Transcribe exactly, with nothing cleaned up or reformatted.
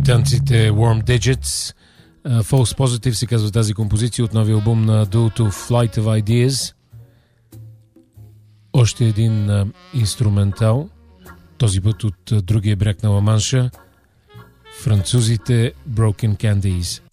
британците Warm Digits. Uh, False Positive се казва тази композиция от новия албум на дуото Flight of Ideas. Още един uh, инструментал, този път от uh, другия бряг на Ла Манша, французите Broken Candies.